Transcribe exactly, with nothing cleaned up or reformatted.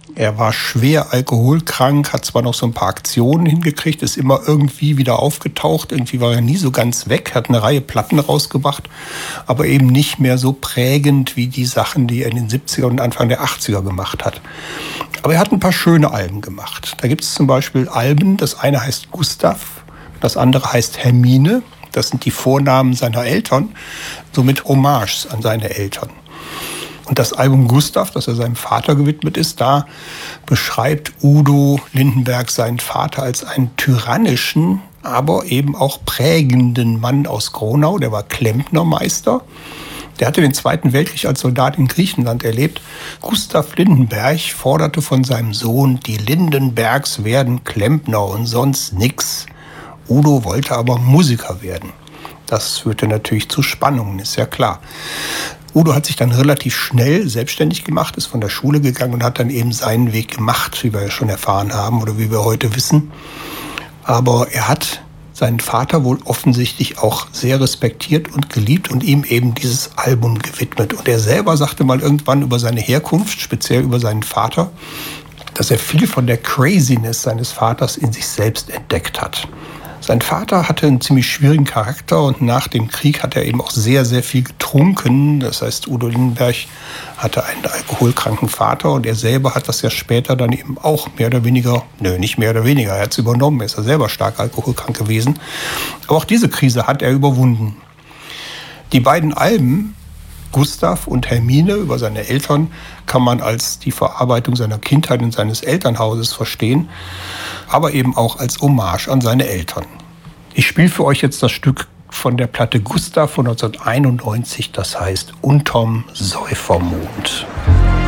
Er war schwer alkoholkrank, hat zwar noch so ein paar Aktionen hingekriegt, ist immer irgendwie wieder aufgetaucht. Irgendwie war er nie so ganz weg, hat eine Reihe Platten rausgebracht, aber eben nicht mehr so prägend wie die Sachen, die er in den siebziger und Anfang der achtziger gemacht hat. Aber er hat ein paar schöne Alben gemacht. Da gibt es zum Beispiel Alben, das eine heißt Gustav, das andere heißt Hermine. Das sind die Vornamen seiner Eltern, somit Hommages an seine Eltern. Und das Album Gustav, das er seinem Vater gewidmet ist, da beschreibt Udo Lindenberg seinen Vater als einen tyrannischen, aber eben auch prägenden Mann aus Gronau. Der war Klempnermeister. Der hatte den Zweiten Weltkrieg als Soldat in Griechenland erlebt. Gustav Lindenberg forderte von seinem Sohn, die Lindenbergs werden Klempner und sonst nix. Udo wollte aber Musiker werden. Das führte natürlich zu Spannungen, ist ja klar. Udo hat sich dann relativ schnell selbstständig gemacht, ist von der Schule gegangen und hat dann eben seinen Weg gemacht, wie wir ja schon erfahren haben oder wie wir heute wissen. Aber er hat seinen Vater wohl offensichtlich auch sehr respektiert und geliebt und ihm eben dieses Album gewidmet. Und er selber sagte mal irgendwann über seine Herkunft, speziell über seinen Vater, dass er viel von der Craziness seines Vaters in sich selbst entdeckt hat. Sein Vater hatte einen ziemlich schwierigen Charakter und nach dem Krieg hat er eben auch sehr, sehr viel getrunken. Das heißt, Udo Lindenberg hatte einen alkoholkranken Vater und er selber hat das ja später dann eben auch mehr oder weniger, nö, nicht mehr oder weniger, er hat es übernommen, er ist ja selber stark alkoholkrank gewesen. Aber auch diese Krise hat er überwunden. Die beiden Alben, Gustav und Hermine über seine Eltern, kann man als die Verarbeitung seiner Kindheit und seines Elternhauses verstehen, aber eben auch als Hommage an seine Eltern. Ich spiele für euch jetzt das Stück von der Platte Gustav von neunzehnhunderteinundneunzig, das heißt Unterm Säufermond.